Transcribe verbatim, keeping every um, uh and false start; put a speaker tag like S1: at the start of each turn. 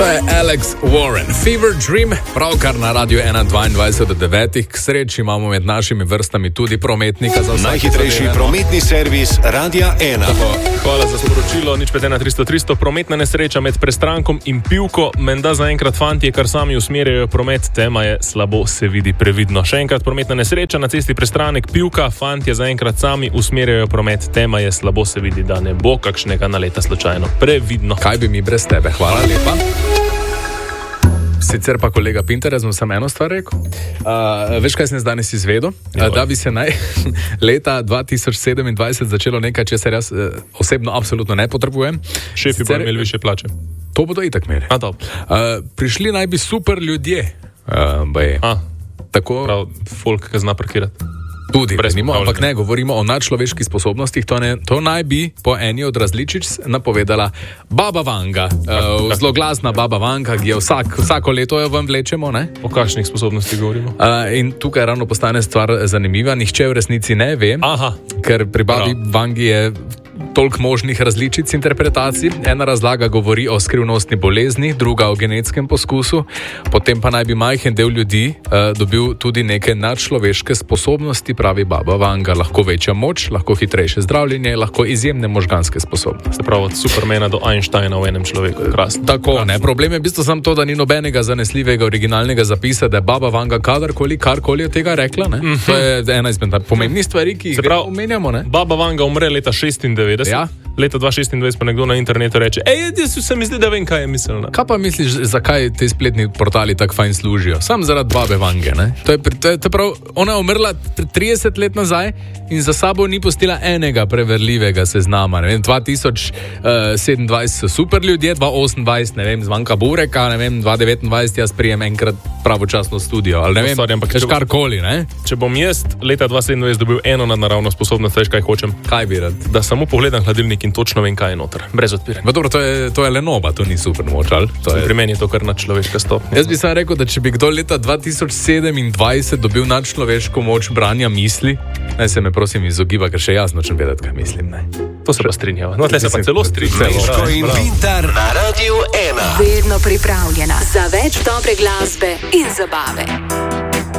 S1: To je Alex Warren, Fever Dream, pravkar na Radiu ena dvaindvajset do devetih. K sreči imamo med našimi vrstami tudi prometnika za vse.
S2: Najhitrejši prometni servis Radia ena.
S3: Hvala za sporočilo, nič pet ena tristo tristo. Prometna nesreča med Prestrankom in Pivko. Menda zaenkrat fantje, kar sami usmerjajo promet, tema je slabo se vidi previdno. Še enkrat prometna nesreča na cesti Prestranek Pivka. Fantje zaenkrat sami usmerjajo promet, tema je slabo se vidi, da ne bo kakšnega naleta slučajno. Previdno.
S1: Kaj bi mi brez tebe? Hvala lepa. Sicer pa kolega Pinter, jaz sem samo eno stvar rekel. Uh, veš, kaj sem danes izvedel? Uh, da bi se naj leta dva tisoč sedemindvajset začelo nekaj, česar jaz uh, osebno absolutno ne potrebujem.
S3: Šefi bodo imeli više plače.
S1: To bodo itak imeli. Uh, prišli naj bi super ljudje. Uh, Tako,
S3: prav, folk, ki zna parkirati.
S1: Tudi, nimo, ampak ne, govorimo o nadčloveških sposobnostih. To, ne, to naj bi po eni od različic napovedala Baba Vanga. Uh, zelo glasna Baba Vanga, ki je vsak, vsako leto jo vam vlečemo. Ne?
S3: O kakšnih sposobnostih govorimo?
S1: Uh, in tukaj ravno postane stvar zanimiva. Nihče v resnici ne ve,
S3: Aha.
S1: ker pri Babi Prav. Vangi je toliko možnih različic interpretacij. Ena razlaga govori o skrivnostni bolezni, druga o genetskem poskusu, potem pa naj bi majhen del ljudi uh, dobil tudi neke nadčloveške sposobnosti, pravi Baba Vanga. Lahko večja moč, lahko hitrejše zdravljenje, lahko izjemne možganske sposobnosti.
S3: Se pravi, od Supermana do Einsteina v enem človeku. Krasno.
S1: Tako, ne. Problem je v bistvu samo to, da ni nobenega zanesljivega originalnega zapisa, da je Baba Vanga kadarkoli, karkoli od tega rekla. Ne? Mm-hmm. To je ena izmed pomembnih stvari, ki jih prav, omenjamo. Ne?
S3: Baba Vanga umre leta šestindevetdeset. Ja. Leta dva tisoč šestindvajset pa nekdo na internetu reče: Ej, jaz se mi zdi, da vem, kaj je mislila.
S1: Kaj pa misliš, zakaj te spletni portali tako fajn služijo? Sam zaradi Babe Vange, ne? To je, to je, to je prav, ona je umrla trideset let nazaj in za sabo ni pustila enega preverljivega seznama. Ne vem, dva tisoč sedemindvajset so super ljudje, dva tisoč osemindvajset, ne vem, zmanjka bureka, ne vem, dva tisoč devetindvajset jaz prijem enkrat pravočasno studio, ali ne vem,
S3: sorry, ampak
S1: če karkoli, ne?
S3: Če bom jaz leta dva tisoč sedemindvajset dobil eno nadnaravno sposobnost, veš, kaj hočem?
S1: Kaj bi rad?
S3: Da samo pogledam hladilnik in točno vem, kaj je noter, brez odpiranja.
S1: Dobro, to je, to je Lenoba, to ni super moč, ali? Je...
S3: Pri meni je to kar nadčloveška stopnja.
S1: Jaz bi sam rekel, da če bi kdo leta dva tisoč sedemindvajset dobil nadčloveško moč branja misli, naj se me prosim izogiba, ker še jaz nočem vedeti, kaj mislim, ne?
S3: To se pa strinjava. No, tle se pa celo strinjava.
S2: Miško in Vintar na Radiu ena.
S4: Vedno pripravljena za več dobre glasbe in zabave.